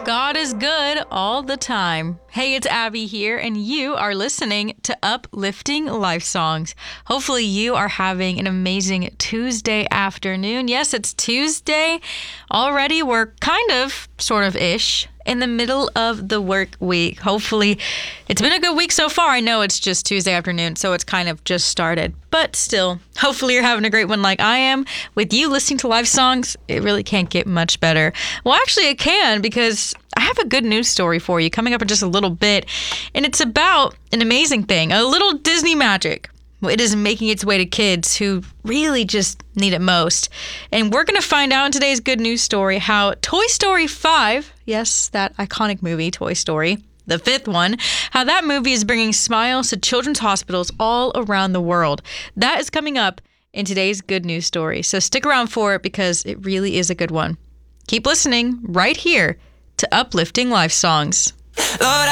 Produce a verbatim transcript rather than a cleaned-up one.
God is good all the time. Hey, it's Abby here, and you are listening to Uplifting Life Songs. Hopefully you are having an amazing Tuesday afternoon. Yes, it's Tuesday. Already we're kind of, sort of ish, in the middle of the work week. Hopefully it's been a good week so far. I know it's just Tuesday afternoon, so it's kind of just started. But still, hopefully you're having a great one like I am. With you listening to live songs, it really can't get much better. Well, actually it can, because I have a good news story for you coming up in just a little bit. And it's about an amazing thing, a little Disney magic. It is making its way to kids who really just need it most. And we're going to find out in today's good news story how Toy Story five, yes, that iconic movie, Toy Story, the fifth one, how that movie is bringing smiles to children's hospitals all around the world. That is coming up in today's good news story. So stick around for it because it really is a good one. Keep listening right here to Uplifting Life Songs. Lord,